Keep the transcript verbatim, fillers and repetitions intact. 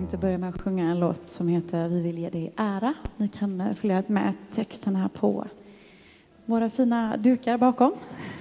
tänkte börja med att sjunga en låt som heter Vi vill ge dig ära. Ni kan följa med texten här på våra fina dukar bakom.